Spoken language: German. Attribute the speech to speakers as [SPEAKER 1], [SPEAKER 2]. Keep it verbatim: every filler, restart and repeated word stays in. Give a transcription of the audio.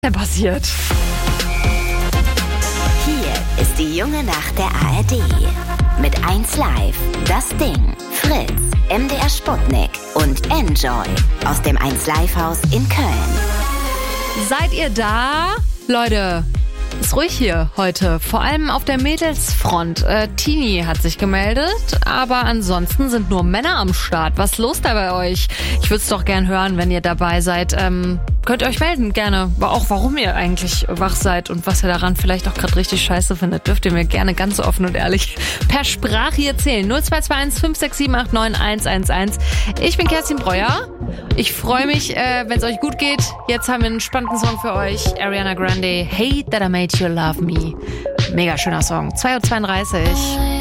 [SPEAKER 1] Was passiert?
[SPEAKER 2] Hier ist die junge Nacht der A R D. Mit eins Live, Das Ding, Fritz, M D R Sputnik und Enjoy aus dem eins Live Haus in Köln.
[SPEAKER 1] Seid ihr da? Leute, ist ruhig hier heute. Vor allem auf der Mädelsfront. Äh, Tini hat sich gemeldet, aber ansonsten sind nur Männer am Start. Was ist los da bei euch? Ich würde es doch gern hören, wenn ihr dabei seid. Ähm, könnt ihr euch melden, gerne. Aber auch warum ihr eigentlich wach seid und was ihr daran vielleicht auch gerade richtig scheiße findet, dürft ihr mir gerne ganz offen und ehrlich per Sprache erzählen. null zwei zwei eins fünf sechs sieben acht neun eins eins eins. Ich bin Kerstin Breuer. Ich freue mich, äh, wenn es euch gut geht. Jetzt haben wir einen spannenden Song für euch. Ariana Grande, Hate That I Made You Love Me. Mega schöner Song. zwei Uhr zweiunddreißig.